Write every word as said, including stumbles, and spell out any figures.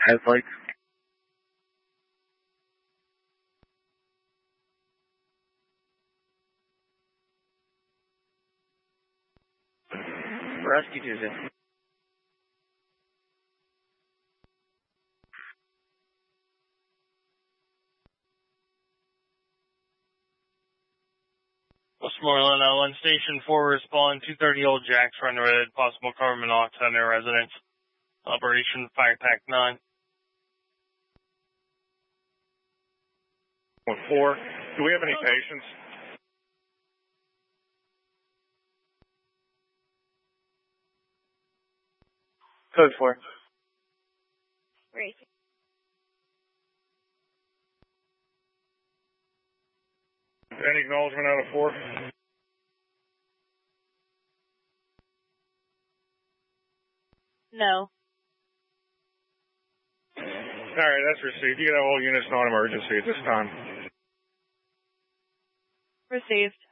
As like. Rescue Tuesday. Westmoreland Island Station four, respond two thirty Old Jacks, run red, possible carbon monoxide in their residence. Operation Fire Pack nine. One four. Do we have any patients? Code four. Great. Any acknowledgement out of four? No. All right, that's received. You can have all units non-emergency at this time. Received.